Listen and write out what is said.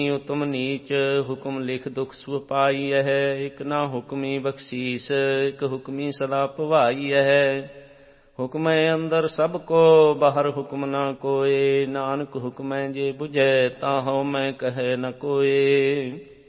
ਉਤਮ ਨੀਚ ਹੁਕਮ ਲਿਖ ਦੁਖ ਸੁਖ ਪਾਈ ਹੈ। ਇਕ ਨਾ ਹੁਕਮੀ ਬਖਸ਼ੀਸ ਇਕ ਹੁਕਮੀ ਸਦਾ ਭਵਾਈ ਹੈ। ਹੁਕਮੈ ਅੰਦਰ ਸਭ ਕੋ ਬਾਹਰ ਹੁਕਮ ਨਾ ਕੋਏ। ਨਾਨਕ ਹੁਕਮੈ ਜੇ ਬੁਝੈ ਤਾ ਹਉ ਮੈਂ ਕਹੈ ਨ ਕੋਏ।